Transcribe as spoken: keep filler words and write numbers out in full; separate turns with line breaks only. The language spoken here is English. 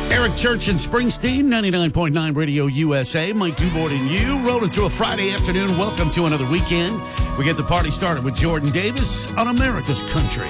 Eric Church and Springsteen, ninety-nine point nine Radio U S A. Mike Dubord and you, rolling through a Friday afternoon. Welcome to another weekend. We get the party started with Jordan Davis on America's Country.